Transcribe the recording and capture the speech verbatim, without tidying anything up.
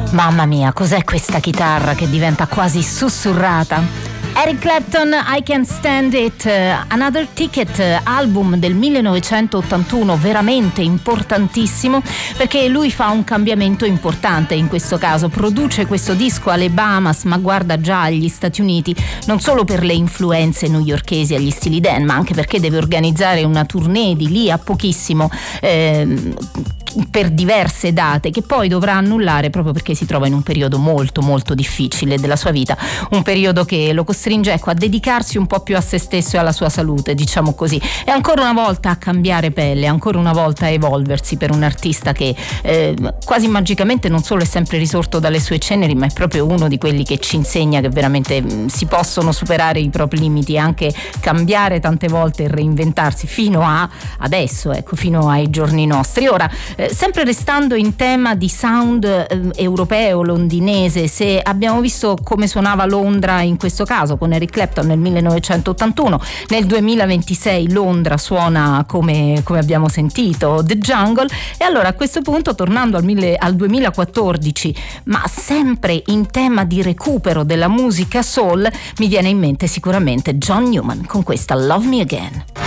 Mamma mia, cos'è questa chitarra che diventa quasi sussurrata? Eric Clapton, I Can't Stand It, uh, Another Ticket, uh, album del millenovecentottantuno, veramente importantissimo perché lui fa un cambiamento importante in questo caso, produce questo disco alle Bahamas ma guarda già agli Stati Uniti, non solo per le influenze newyorkesi agli stili Dan, ma anche perché deve organizzare una tournée di lì a pochissimo eh, per diverse date che poi dovrà annullare proprio perché si trova in un periodo molto molto difficile della sua vita, un periodo che lo costringe ecco a dedicarsi un po' più a se stesso e alla sua salute, diciamo così, e ancora una volta a cambiare pelle, ancora una volta a evolversi per un artista che eh, quasi magicamente non solo è sempre risorto dalle sue ceneri, ma è proprio uno di quelli che ci insegna che veramente mh, si possono superare i propri limiti e anche cambiare tante volte e reinventarsi fino a adesso, ecco, fino ai giorni nostri. Ora eh, sempre restando in tema di sound eh, europeo, londinese, se abbiamo visto come suonava Londra in questo caso con Eric Clapton nel millenovecentottantuno, nel duemilaventisei Londra suona come, come abbiamo sentito The Jungle, e allora a questo punto tornando al, mille, al duemilaquattordici ma sempre in tema di recupero della musica soul mi viene in mente sicuramente John Newman con questa Love Me Again.